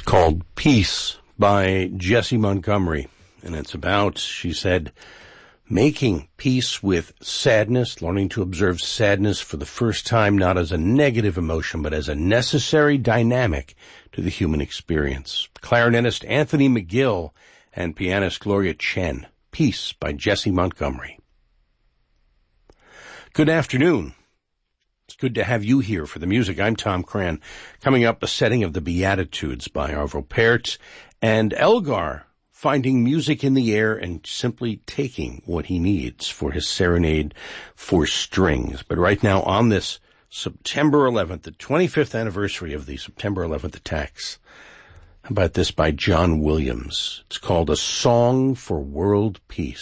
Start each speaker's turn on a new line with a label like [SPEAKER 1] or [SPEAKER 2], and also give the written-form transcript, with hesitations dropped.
[SPEAKER 1] called Peace by Jessie Montgomery. And it's about, she said, making peace with sadness, learning to observe sadness for the first time, not as a negative emotion, but as a necessary dynamic to the human experience. Clarinetist Anthony McGill and pianist Gloria Chen. Peace by Jessie Montgomery. Good afternoon. It's good to have you here for the music. I'm Tom Cran. Coming up, a setting of the Beatitudes by Arvo Pärt, and Elgar finding music in the air and simply taking what he needs for his serenade for strings. But right now, on this September 11th, the 25th anniversary of the September 11th attacks, how about this by John Williams? It's called A Song for World Peace.